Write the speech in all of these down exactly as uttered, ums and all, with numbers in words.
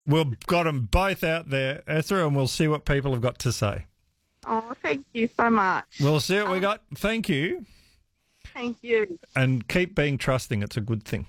We've got them both out there, Esther, and we'll see what people have got to say. Oh, thank you so much. We'll see what we Um, got. Thank you. Thank you. And keep being trusting. It's a good thing.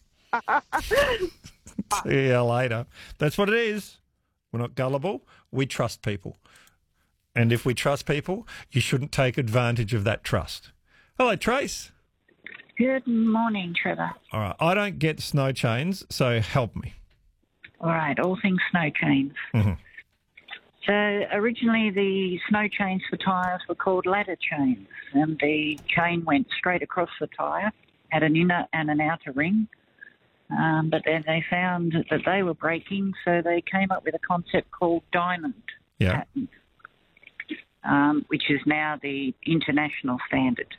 See you later. That's what it is. We're not gullible. We trust people. And if we trust people, you shouldn't take advantage of that trust. Hello, Trace. Good morning, Trevor. All right. I don't get snow chains, so help me. All right, all things snow chains. Mm-hmm. So originally the snow chains for tyres were called ladder chains, and the chain went straight across the tyre, had an inner and an outer ring. Um, but then they found that they were breaking, so they came up with a concept called diamond Yeah. pattern, um, which is now the international standard.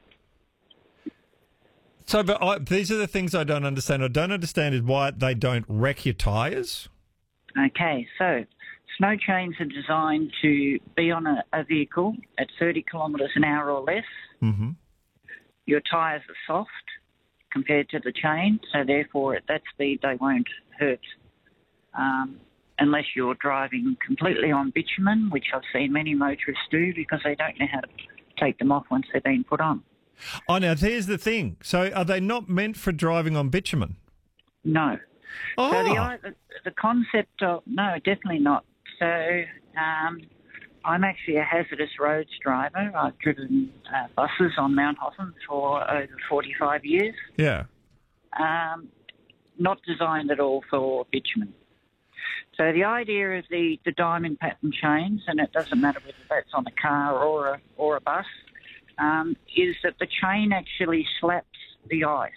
So, but I, these are the things I don't understand. I don't understand is why they don't wreck your tyres. Okay, so snow chains are designed to be on a, a vehicle at thirty kilometres an hour or less. Mm-hmm. Your tyres are soft compared to the chain, so therefore at that speed they won't hurt um, unless you're driving completely on bitumen, which I've seen many motorists do because they don't know how to take them off once they've been put on. Oh, now, here's the thing. So are they not meant for driving on bitumen? No. Oh. So the, the, the concept of, no, definitely not. So um, I'm actually a hazardous roads driver. I've driven uh, buses on Mount Hotham for over forty-five years. Yeah. Um, not designed at all for bitumen. So the idea of the, the diamond pattern chains, and it doesn't matter whether that's on a car or a, or a bus, um, is that the chain actually slaps the ice.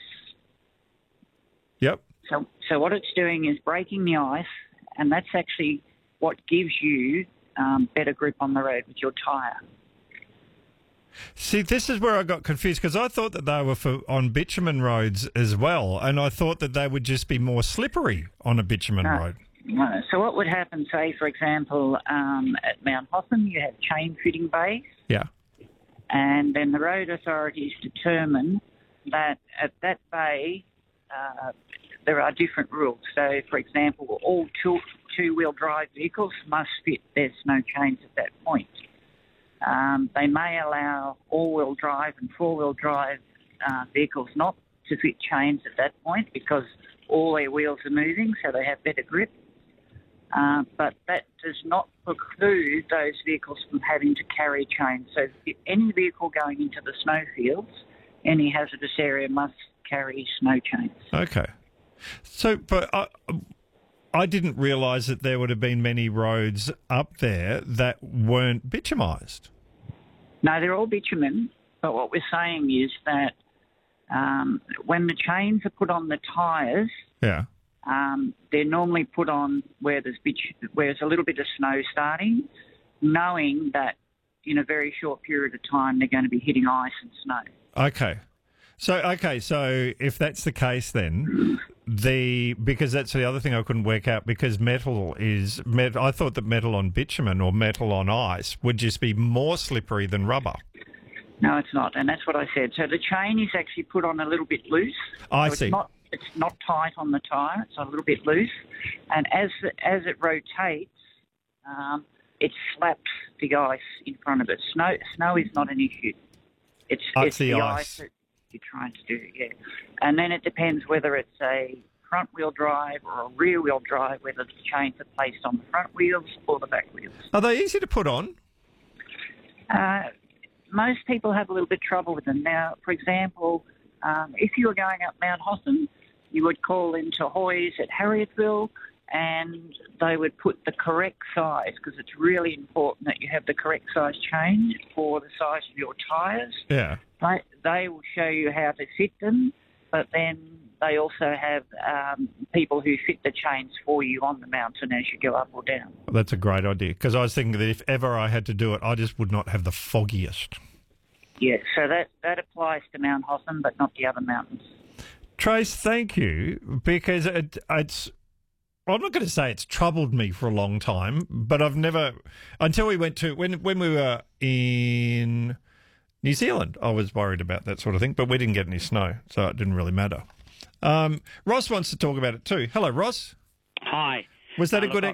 Yep. So, so what it's doing is breaking the ice, and that's actually what gives you um, better grip on the road with your tyre. See, this is where I got confused because I thought that they were for on bitumen roads as well, and I thought that they would just be more slippery on a bitumen No. road. No. So what would happen, say, for example, um, at Mount Hotham, you have chain fitting bays, Yeah. and then the road authorities determine that at that bay uh, there are different rules. So, for example, all two, two-wheel drive vehicles must fit their snow chains at that point. Um, they may allow all-wheel drive and four-wheel drive uh, vehicles not to fit chains at that point because all their wheels are moving, so they have better grip. Uh, but that does not preclude those vehicles from having to carry chains. So if any vehicle going into the snowfields, any hazardous area must carry snow chains. Okay. So, but I, I didn't realise that there would have been many roads up there that weren't bitumised. No, they're all bitumen, but what we're saying is that um, when the chains are put on the tyres, Yeah. um, they're normally put on where there's, bit- where there's a little bit of snow starting, knowing that in a very short period of time they're going to be hitting ice and snow. Okay. So, okay, so if that's the case then, the because that's the other thing I couldn't work out because metal is, met, I thought that metal on bitumen or metal on ice would just be more slippery than rubber. No, it's not, and that's what I said. So the chain is actually put on a little bit loose. I so see. It's not, it's not tight on the tyre, it's a little bit loose, and as, as it rotates, um, it slaps the ice in front of it. Snow, snow is not an issue. It's, Up it's the the ice. ice that you're trying to do, yeah. And then it depends whether it's a front-wheel drive or a rear-wheel drive, whether the chains are placed on the front wheels or the back wheels. Are they easy to put on? Uh, most people have a little bit of trouble with them. Now, for example, um, if you were going up Mount Hotham, you would call into Hoy's at Harriettville and they would put the correct size because it's really important that you have the correct size chain for the size of your tyres. Yeah. They, they will show you how to fit them, but then they also have um, people who fit the chains for you on the mountain as you go up or down. That's a great idea because I was thinking that if ever I had to do it, I just would not have the foggiest. Yeah, so that, that applies to Mount Hotham, but not the other mountains. Trace, thank you, because it, it's, I'm not going to say it's troubled me for a long time, but I've never, until we went to, when when we were in New Zealand, I was worried about that sort of thing, but we didn't get any snow, so it didn't really matter. Um, Ross wants to talk about it too. Hello, Ross. Hi. Was that Uh, a good look,